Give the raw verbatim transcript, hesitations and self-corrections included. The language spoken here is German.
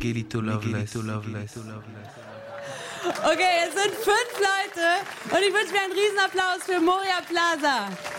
Miguelito Loveless. Okay, es sind fünf Leute und ich wünsche mir einen Riesenapplaus für Moria Plaza.